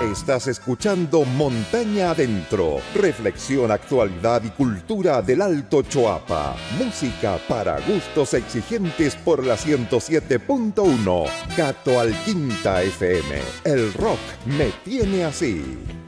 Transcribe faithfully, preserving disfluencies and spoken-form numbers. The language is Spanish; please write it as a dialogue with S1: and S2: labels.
S1: Estás escuchando Montaña Adentro. Reflexión, actualidad y cultura del Alto Choapa. Música para gustos exigentes por la ciento siete punto uno. Gato al Quinta F M. El rock me tiene así.